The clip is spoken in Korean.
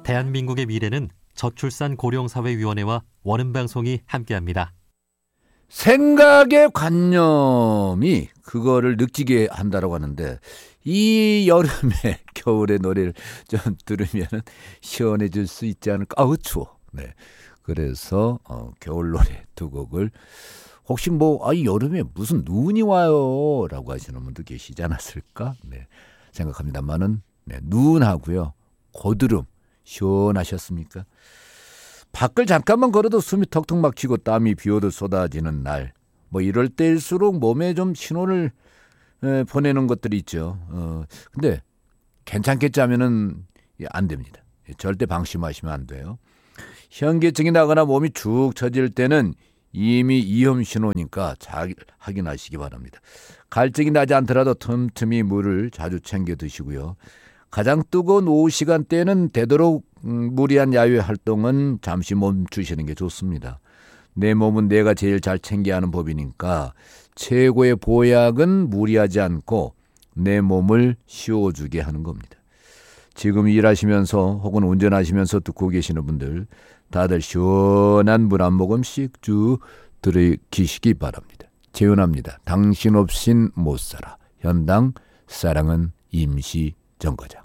대한민국의 미래는 저출산 고령사회위원회와 원음방송이 함께합니다. 생각의 관념이 그거를 느끼게 한다라고 하는데, 이 여름에 겨울의 노래를 좀 들으면 시원해질 수 있지 않을까. 아우 추워. 네. 그래서 겨울 노래 두 곡을, 혹시 이 여름에 무슨 눈이 와요 라고 하시는 분도 계시지 않았을까, 네, 생각합니다만은, 네, 눈하고요 고드름 시원하셨습니까? 밖을 잠깐만 걸어도 숨이 턱턱 막히고 땀이 비오듯 쏟아지는 날, 이럴 때일수록 몸에 좀 신호를 보내는 것들이 있죠. 근데 괜찮겠지 하면은 안 됩니다. 절대 방심하시면 안 돼요. 현기증이 나거나 몸이 축 처질 때는 이미 위험 신호니까 잘 확인하시기 바랍니다. 갈증이 나지 않더라도 틈틈이 물을 자주 챙겨 드시고요. 가장 뜨거운 오후 시간대에는 되도록 무리한 야외 활동은 잠시 멈추시는 게 좋습니다. 내 몸은 내가 제일 잘 챙겨야 하는 법이니까 최고의 보약은 무리하지 않고 내 몸을 쉬어주게 하는 겁니다. 지금 일하시면서 혹은 운전하시면서 듣고 계시는 분들, 다들 시원한 물 한 모금씩 쭉 들이키시기 바랍니다. 재현합니다. 당신 없인 못 살아. 현당 사랑은 임시 정거장.